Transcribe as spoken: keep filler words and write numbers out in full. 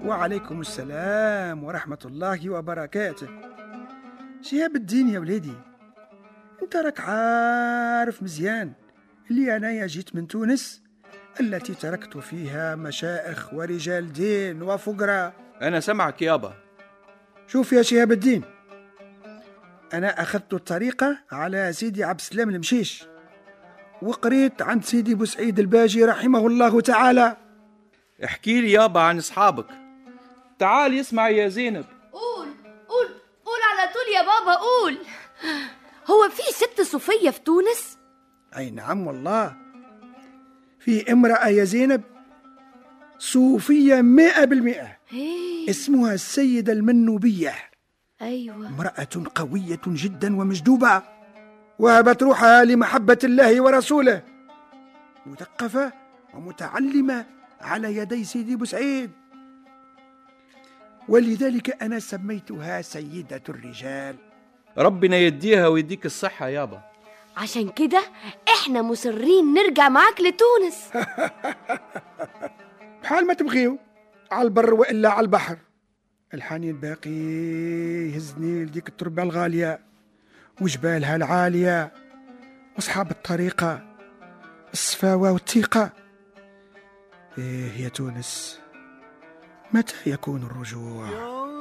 وعليكم السلام ورحمة الله وبركاته. شهاب الدين يا وليدي، انت راك عارف مزيان اللي أنا جيت من تونس التي تركت فيها مشايخ ورجال دين وفقراء. أنا سمعك يابا. شوف يا شهاب الدين، أنا أخذت الطريقة على سيدي عبد السلام المشيش، وقريت عند سيدي بوسعيد الباجي رحمه الله تعالى. احكي لي يابا عن أصحابك. تعال يسمع يا زينب. قول قول قول على طول يا بابا، قول. هو في ست صوفية في تونس؟ أي نعم والله، في امرأة يا زينب صوفية مئة بالمئة، اسمها السيدة المنوبية. أيوة، امرأة قوية جدا ومجدوبة، وهبت روحها لمحبة الله ورسوله، مثقفة ومتعلمة على يدي سيدي بوسعيد، ولذلك أنا سميتها سيدة الرجال. ربنا يديها ويديك الصحة يابا. عشان كده احنا مصرين نرجع معاك لتونس. بحال ما تبغيو، على البر وإلا على البحر. الحنين باقي يهزني لديك التربة الغالية وجبالها العالية وأصحاب الطريقة الصفاوة والثقة. إيه يا تونس، متى يكون الرجوع؟